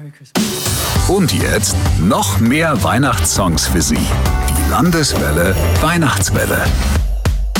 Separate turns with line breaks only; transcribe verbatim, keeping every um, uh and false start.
Und jetzt noch mehr Weihnachtssongs für Sie. Die Landeswelle Weihnachtswelle.